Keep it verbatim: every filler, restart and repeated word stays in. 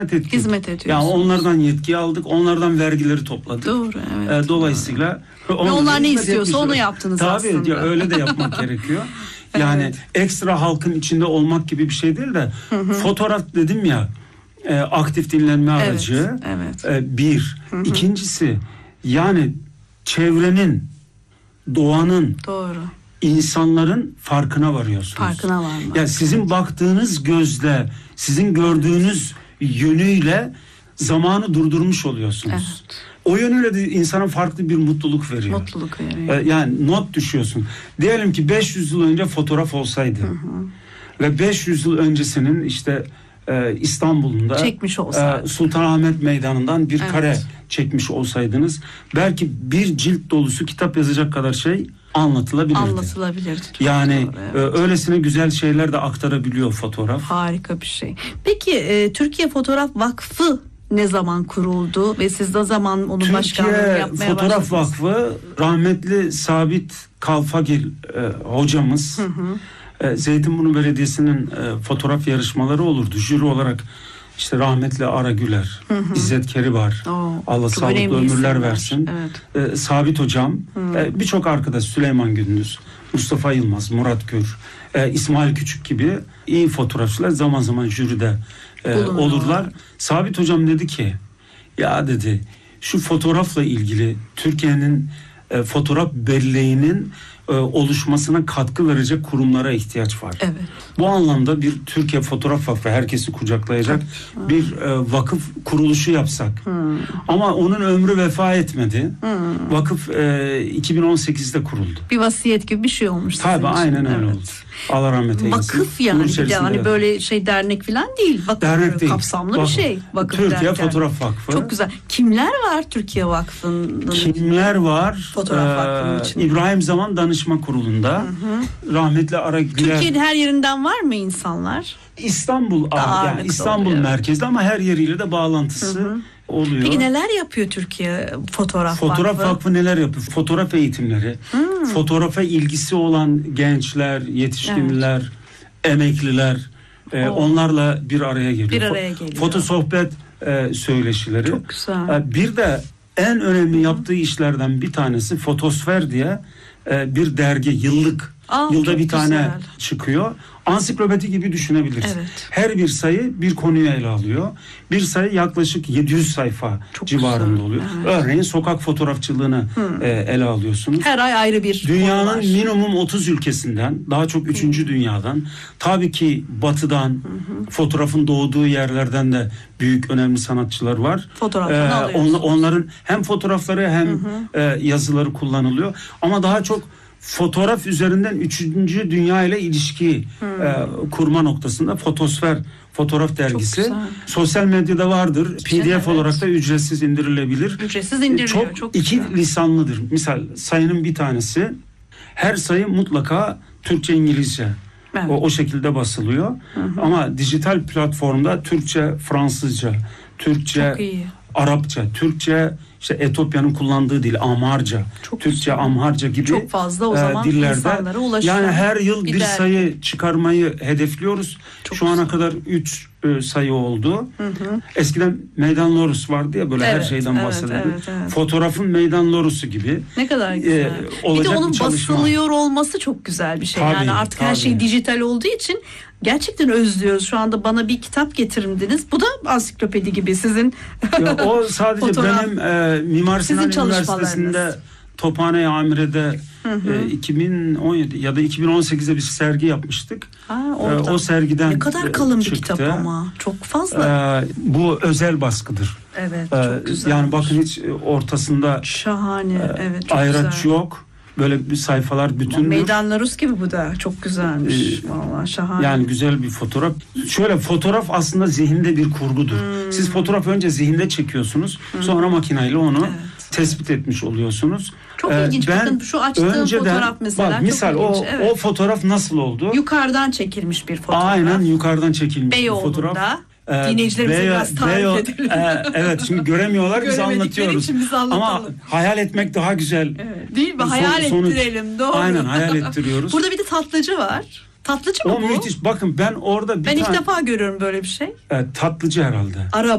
ettik. Hizmet ediyorsunuz. Yani onlardan yetki aldık, onlardan vergileri topladık. Doğru, evet. Ee, dolayısıyla ve onlar ne istiyorsa onu yaptınız Tabii, aslında. Tabii ya, öyle de yapmak gerekiyor. Yani evet. Ekstra halkın içinde olmak gibi bir şey değil de hı hı. Fotoğraf dedim ya, e, aktif dinlenme aracı. Evet, evet. E, bir. Hı hı. İkincisi yani çevrenin, doğanın, doğru. insanların farkına varıyorsunuz. Farkına varmak. Yani sizin baktığınız gözle, sizin gördüğünüz yönüyle zamanı durdurmuş oluyorsunuz. Evet. O yönüyle de insana farklı bir mutluluk veriyor. Mutluluk veriyor. Ee, yani not düşüyorsun. Diyelim ki beş yüz yıl önce fotoğraf olsaydı hı hı. ve beş yüz yıl öncesinin işte e, İstanbul'da çekmiş olsaydı. E, Sultanahmet Meydanı'ndan bir evet. kare çekmiş olsaydınız belki bir cilt dolusu kitap yazacak kadar şey anlatılabilirdi. Anlatılabilirdi. Yani doğru, evet. e, öylesine güzel şeyler de aktarabiliyor fotoğraf. Harika bir şey. Peki e, Türkiye Fotoğraf Vakfı ne zaman kuruldu ve siz ne zaman onun Türkiye başkanlığını yapmaya Fotoğraf başladınız? Vakfı rahmetli Sabit Kalfagil e, hocamız hı hı. E, Zeytinburnu Belediyesi'nin e, fotoğraf yarışmaları olurdu. Jüri olarak işte rahmetli Ara Güler, hı hı. İzzet Keribar, Oo, Allah sağlıklı ömürler versin. Evet. E, Sabit hocam, e, birçok arkadaş, Süleyman Gündüz, Mustafa Yılmaz, Murat Gür, e, İsmail Küçük gibi iyi fotoğrafçılar zaman zaman jüride e, olurlar. Sabit hocam dedi ki, ya dedi şu fotoğrafla ilgili Türkiye'nin e, fotoğraf belleğinin e, oluşmasına katkı verecek kurumlara ihtiyaç var. Evet. Bu anlamda bir Türkiye Fotoğraf Vakfı, herkesi kucaklayacak hmm. bir e, vakıf kuruluşu yapsak. Hmm. Ama onun ömrü vefa etmedi. Hmm. Vakıf e, iki bin on sekizde kuruldu. Bir vasiyet gibi bir şey olmuş. Tabii aynen öyle evet. oldu. Allah rahmet eylesin. Vakıf yani, yani böyle şey dernek falan değil. Vakıf dernek değil. Kapsamlı vakıf. Bir şey. Vakıf Türkiye derken. Fotoğraf Vakfı. Çok güzel. Kimler var Türkiye Vakfı'nın? Kimler var? Fotoğraf Vakfı'nın ee, içinde. İbrahim Zaman Danışma Kurulu'nda hı hı. rahmetli Ara Güler. Türkiye'nin her yerinden var mı insanlar? İstanbul, yani İstanbul oluyor. Merkezde ama her yeriyle de bağlantısı hı hı. oluyor. Peki neler yapıyor Türkiye Fotoğraf, Fotoğraf Vakfı? Vakfı neler yapıyor? Fotoğraf eğitimleri, hmm. fotoğrafa ilgisi olan gençler, yetişkinler, evet. emekliler, e, onlarla bir araya geliyor. Bir araya geliyor. Foto sohbet e, söyleşileri. Çok güzel. E, bir de en önemli hmm. yaptığı işlerden bir tanesi Fotosfer diye e, bir dergi, yıllık. Aa, yılda bir tane güzel. çıkıyor. Ansiklopedi gibi düşünebiliriz. Evet. Her bir sayı bir konuyu ele alıyor. Bir sayı yaklaşık yedi yüz sayfa çok civarında güzel. oluyor. Evet. Örneğin sokak fotoğrafçılığını hmm. e, ele alıyorsunuz. Her ay ayrı bir dünyanın minimum otuz ülkesinden, daha çok üçüncü hmm. dünyadan, tabii ki batıdan, hmm. fotoğrafın doğduğu yerlerden de büyük önemli sanatçılar var. Fotoğrafını ee, on, onların hem fotoğrafları hem hmm. e, yazıları kullanılıyor. Ama daha çok fotoğraf üzerinden üçüncü dünya ile ilişki hmm. e, kurma noktasında Fotosfer Fotoğraf Dergisi sosyal medyada vardır. P D F evet. olarak da ücretsiz indirilebilir. Ücretsiz indiriliyor. Çok, çok iki güzel. lisanlıdır. Misal sayının bir tanesi, her sayı mutlaka Türkçe, İngilizce. Evet. O, o şekilde basılıyor. Hı hı. Ama dijital platformda Türkçe, Fransızca, Türkçe, Arapça, Türkçe, işte Etopya'nın kullandığı dil Amharca, çok Türkçe, güzel. Amharca gibi çok fazla o zaman e, dillerde insanlara ulaşan. Yani her yıl bir, bir sayı çıkarmayı hedefliyoruz. Çok Şu güzel. ana kadar üç e, sayı oldu. Hı hı. Eskiden Meydan Lorus vardı ya, böyle evet, her şeyden evet, bahsederdi. Evet, evet. Fotoğrafın Meydan Lorusu gibi. Ne kadar güzel. E, bir de onun bir basılıyor olması çok güzel bir şey. Tabii, yani artık tabii. her şey dijital olduğu için gerçekten özlüyoruz. Şu anda bana bir kitap getirin dediniz. Bu da ansiklopedi gibi sizin. Ya, o sadece benim e, Mimar Sinan Üniversitesi'nde Tophane-i Amire'de hı hı. E, iki bin on yedi ya da iki bin on sekizde bir sergi yapmıştık. Ha, e, o sergiden ne kadar kalın çıktı. bir kitap ama. Çok fazla. E, bu özel baskıdır. Evet, e, çok güzel. Yani bakın hiç ortasında şahane. E, evet, çok ayraç güzel. yok. Böyle bir sayfalar bütündür. Meydan Larus gibi bu da çok güzelmiş. Ee, Vallahi şahane. Yani güzel bir fotoğraf. Şöyle, fotoğraf aslında zihinde bir kurgudur. Hmm. Siz fotoğraf önce zihinde çekiyorsunuz. Hmm. Sonra makineyle onu evet. tespit etmiş oluyorsunuz. Çok ee, ilginç. Bakın şu açtığım önceden, fotoğraf mesela. Bak, misal çok o, evet. o fotoğraf nasıl oldu? Yukarıdan çekilmiş bir fotoğraf. Aynen, yukarıdan çekilmiş bir fotoğraf. Ee, Dinleyicilerimize biraz tarif edelim. E, evet, şimdi göremiyorlar, biz anlatıyoruz. Biz ama hayal etmek daha güzel. Evet, değil mi? Hayal Son, ettirelim. Doğru. Aynen, hayal ettiriyoruz. Burada bir de tatlıcı var. Tatlıcı mı o bu? Müthiş. Bakın ben orada bir Ben tane... ilk defa görüyorum böyle bir şey. E, tatlıcı herhalde. Araba.